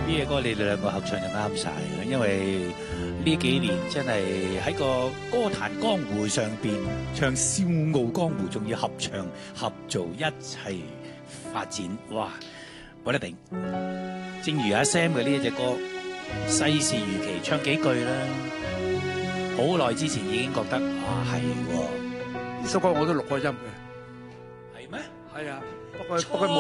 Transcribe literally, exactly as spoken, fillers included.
呢隻歌你哋兩個合唱就啱晒嘅，因為呢幾年真係喺個歌壇江湖上邊唱《笑傲江湖》，仲要合唱合做一齊發展，哇！冇得頂。正如阿 Sam 嘅呢一隻歌，世事如棋，唱幾句啦。好耐之前已經覺得啊係喎， 呢首歌我都錄過音嘅。 係咩？ 係啊，不過不過冇。